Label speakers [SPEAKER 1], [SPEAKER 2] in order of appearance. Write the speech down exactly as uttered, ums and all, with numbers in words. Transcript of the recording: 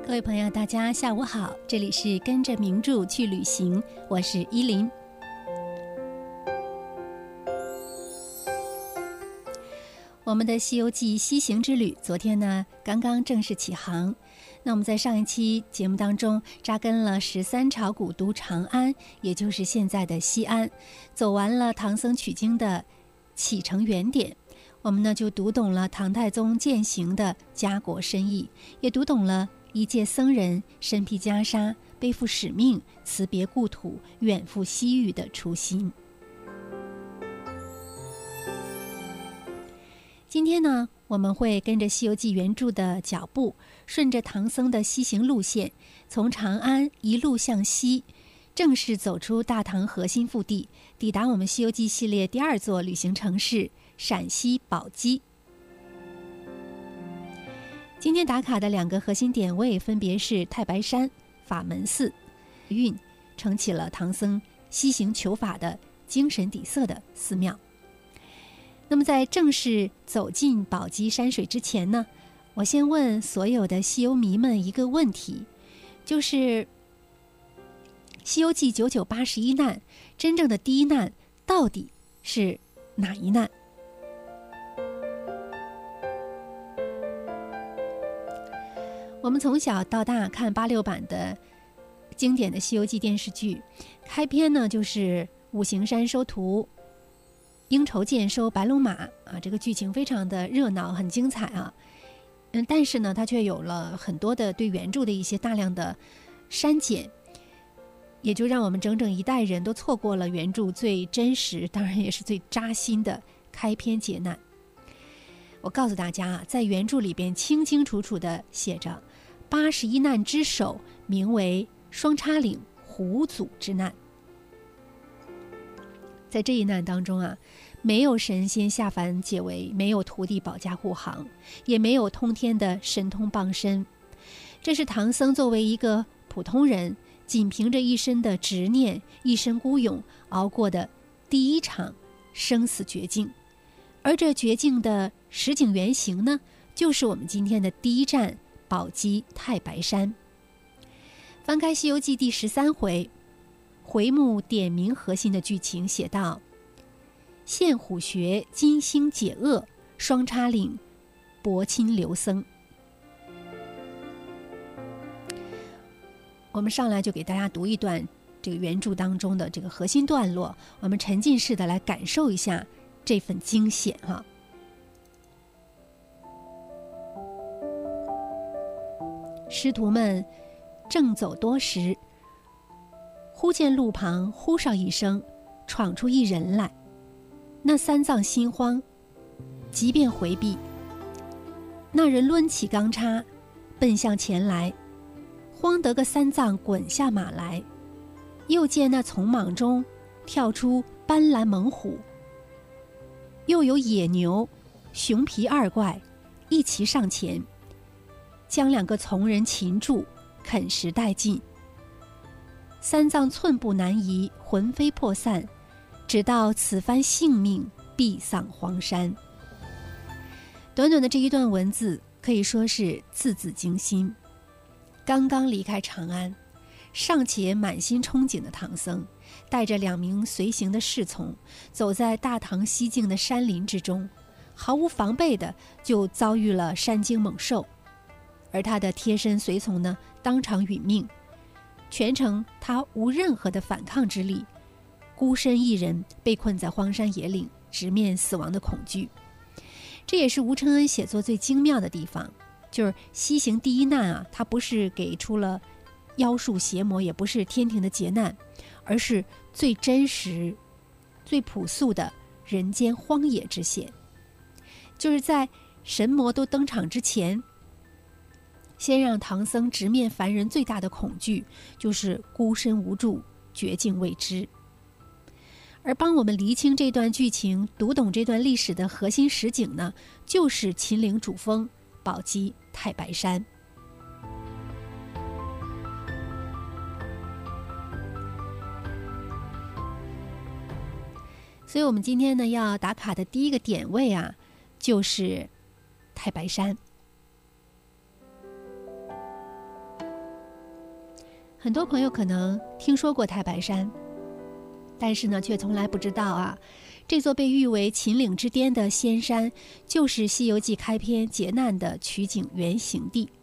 [SPEAKER 1] 各位朋友大家下午好，这里是跟着名著去旅行，我是依林。我们的西游记西行之旅昨天呢刚刚正式起航。那我们在上一期节目当中扎根了十三朝古都长安，也就是现在的西安，走完了唐僧取经的启程原点，我们呢就读懂了唐太宗践行的家国深意，也读懂了一介僧人身披袈裟，背负使命，辞别故土，远赴西域的初心。今天呢，我们会跟着《西游记》原著的脚步，顺着唐僧的西行路线，从长安一路向西，正式走出大唐核心腹地，抵达我们《西游记》系列第二座旅行城市陕西宝鸡。今天打卡的两个核心点位分别是太白山、法门寺，运撑起了唐僧西行求法的精神底色的寺庙。那么在正式走进宝鸡山水之前呢，我先问所有的西游迷们一个问题，就是《西游记》九九八十一难，真正的第一难到底是哪一难？我们从小到大看八六版的经典的《西游记》电视剧，开篇呢就是五行山收徒，鹰筹涧收白龙马啊，这个剧情非常的热闹，很精彩啊。嗯，但是呢，它却有了很多的对原著的一些大量的删减，也就让我们整整一代人都错过了原著最真实，当然也是最扎心的开篇劫难。我告诉大家啊，在原著里边清清楚楚地写着，八十一难之首名为双叉岭虎祖之难。在这一难当中啊，没有神仙下凡解围，没有徒弟保驾护航，也没有通天的神通傍身。这是唐僧作为一个普通人，仅凭着一身的执念，一身孤勇熬过的第一场生死绝境。而这绝境的实景原型呢，就是我们今天的第一站宝鸡太白山。翻开《西游记》第十三回，回目点名核心的剧情写道：现虎穴金星解厄，双叉岭伯亲留僧。我们上来就给大家读一段这个原著当中的这个核心段落，我们沉浸式的来感受一下这份惊险哈。师徒们正走多时，忽见路旁呼哨一声，闯出一人来。那三藏心慌，即便回避。那人抡起钢叉，奔向前来，慌得个三藏滚下马来。又见那丛莽中跳出斑斓猛虎，又有野牛、熊皮二怪一齐上前，将两个从人擒住，啃食殆尽。三藏寸步难移，魂飞魄散，直到此番性命必丧荒山。短短的这一段文字可以说是字字惊心。刚刚离开长安，尚且满心憧憬的唐僧，带着两名随行的侍从，走在大唐西境的山林之中，毫无防备的就遭遇了山精猛兽，而他的贴身随从呢，当场殒命。全程他无任何的反抗之力，孤身一人被困在荒山野岭，直面死亡的恐惧。这也是吴承恩写作最精妙的地方，就是西行第一难啊，他不是给出了妖术邪魔，也不是天庭的劫难，而是最真实最朴素的人间荒野之险。就是在神魔都登场之前，先让唐僧直面凡人最大的恐惧，就是孤身无助，绝境未知。而帮我们厘清这段剧情，读懂这段历史的核心实景呢，就是秦岭主峰宝鸡太白山。所以我们今天呢要打卡的第一个点位啊，就是太白山。 很多朋友可能听说过太白山，但是呢，却从来不知道啊，这座被誉为秦岭之巅的仙山，就是《西游记》开篇劫难的取景原型地。